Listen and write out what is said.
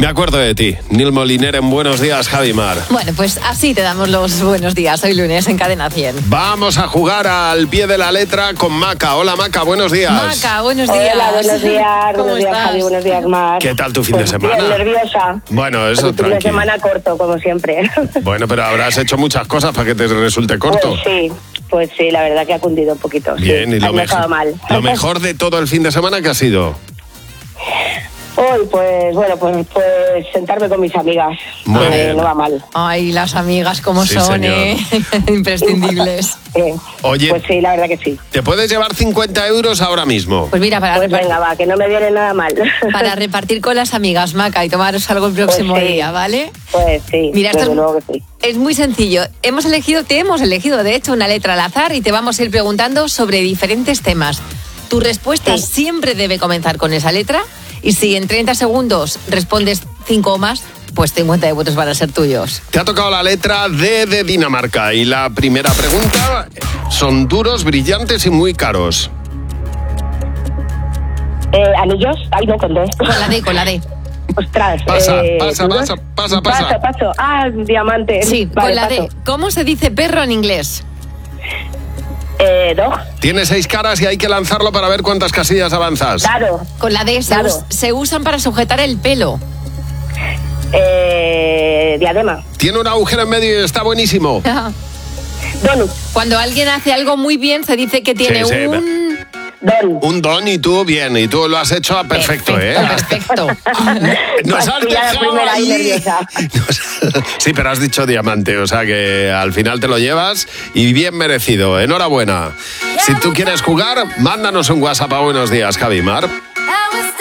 Me acuerdo de ti, Nil Moliner en Buenos Días, Javimar. Bueno, pues así te damos los buenos días. Hoy lunes en Cadena 100. Vamos a jugar al pie de la letra con Maca. Hola, Maca, buenos días. Maca, buenos días. Hola, buenos días. ¿Cómo Buenos días, estás? Javi. Buenos días, Mar. ¿Qué tal tu fin de semana? Bien, nerviosa. Bueno, eso Fin de tranquilo. semana corto, como siempre. Bueno, pero habrás hecho muchas cosas para que te resulte corto. Pues sí, la verdad que ha cundido un poquito. Bien, sí. y Has dejado mal. lo mejor de todo el fin de semana, ¿qué ha sido? Hoy, pues sentarme con mis amigas. Muy bien. No va mal. Ay, las amigas como Sí, son, señor. Imprescindibles. Oye, Pues sí, la verdad que sí. te puedes llevar 50 euros ahora mismo. Pues mira, Pues venga, va, que no me viene nada mal. para repartir con las amigas, Maca, y tomaros algo el próximo Pues sí. día, ¿vale? Pues sí, Mira, esto desde luego que sí. es muy sencillo. Te hemos elegido, de hecho, una letra al azar y te vamos a ir preguntando sobre diferentes temas. Tu respuesta Sí. siempre debe comenzar con esa letra y si en 30 segundos respondes 5 o más, pues 50 de votos van a ser tuyos. Te ha tocado la letra D de Dinamarca y la primera pregunta: son duros, brillantes y muy caros. ¿Anillos? Ay, no, con dos. Con la D. Ostras. Pasa. Paso. Ah, diamante. Sí, Vale, con la paso. D. ¿Cómo se dice perro en inglés? Dog. Tiene 6 caras y hay que lanzarlo para ver cuántas casillas avanzas. Dado. Con la D Dado. se usan para sujetar el pelo. Diadema. Tiene un agujero en medio y está buenísimo. Donut. Cuando alguien hace algo muy bien, se dice que tiene Sí, sí. un... Don. Un don y tú bien, y tú lo has hecho a perfecto, ¿eh? Perfecto. Nos has Pilla la dejado primera ahí ahí. nerviosa. Sí, pero has dicho diamante, o sea que al final te lo llevas y bien merecido. Enhorabuena. Si tú quieres jugar, mándanos un WhatsApp a Buenos Días, Javimar.